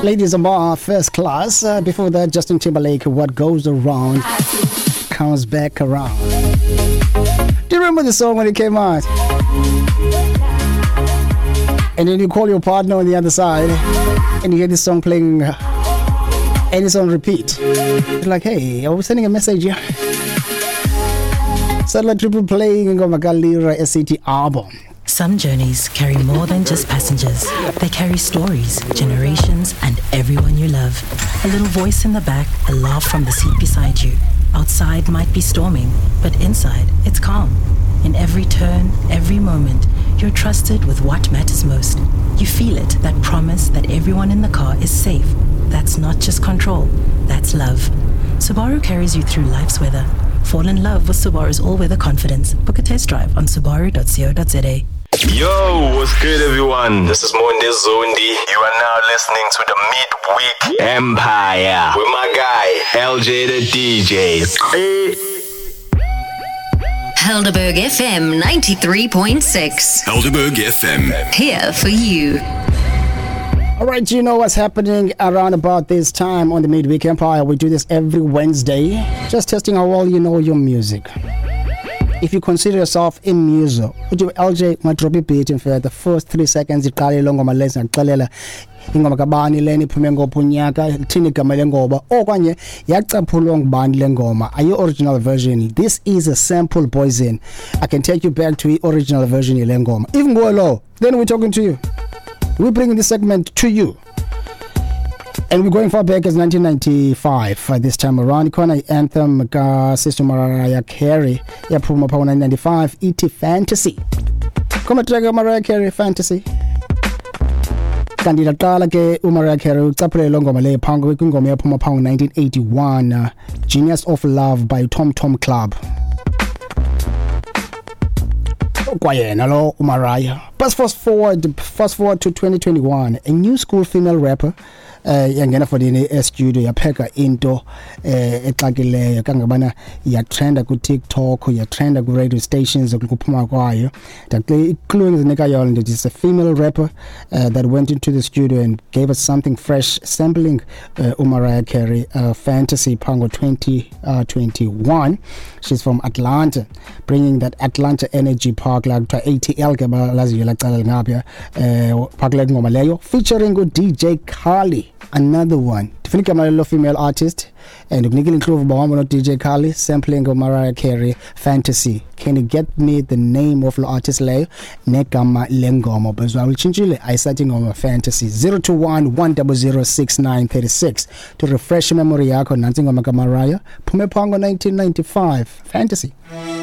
Ladies and bar, first class. Before that, Justin Timberlake, What Goes Around Comes Back Around. Do you remember the song when it came out? And then you call your partner on the other side and you hear this song playing and it's on repeat. You're like, hey, I was sending a message here. Satellite Triple playing Ngomagalira SCT album. Some journeys carry more than just passengers. They carry stories, generations, and everyone you love. A little voice in the back, a laugh from the seat beside you. Outside might be storming, but inside, it's calm. In every turn, every moment, you're trusted with what matters most. You feel it, that promise that everyone in the car is safe. That's not just control, that's love. Subaru carries you through life's weather. Fall in love with Subaru's all-weather confidence. Book a test drive on subaru.co.za. Yo, what's good, everyone? This is Monde Zondi. You are now listening to the Midweek Empire with my guy, LJ the DJ. Helderberg FM 93.6. Helderberg FM. Here for you. All right, you know what's happening around about this time on the Midweek Empire. We do this every Wednesday, just testing how well you know your music. If you consider yourself a muso, would you LJ madropi beat in fact the first 3 seconds iqale longoma lesa ngixelela ingoma kabani leni iphume ngophunyaka thini igama lengoba okanye yacaphulwa ngubani lengoma are you original version this is a sample poison I can take you back to the original version lengoma even go low then we're talking to you we're bringing this segment to you. And we're going far back as 1995 this time around. Ikona anthem ka Sister Mariah Carey yaphuma pa 1995 ithi Fantasy. Koma track Mariah Carey Fantasy. Kanti laqala ke uMariah Carey ucaphulele ngoma le phango kwingoma yaphuma pa 1981 Genius of Love by Tom Tom Club. Kwayena lo uMariah. But fast forward to 2021 a new school female rapper yangena for the studio yapheka into exakileyo kangabana yatrenda ku TikTok yatrenda ku radio stations okuphuma kwayo that including zinika yona that is a female rapper that went into the studio and gave us something fresh sampling Mariah Carey Fantasy Pango 2021 she's from Atlanta bringing that Atlanta energy park like to ATL ke balazivela cala ngapha park like ngoma leyo featuring DJ Kali another one definitely a female artist and ukunikile inhlobo bawama no DJ Kali sampling of Mariah Carey Fantasy can you get me the name of the artist leyo negama lengoma bezwa ulchintshile ayisathi ngoma Fantasy 021-1006936 to refresh memory yakho nansi ngoma ka Mariah phume phango 1995 Fantasy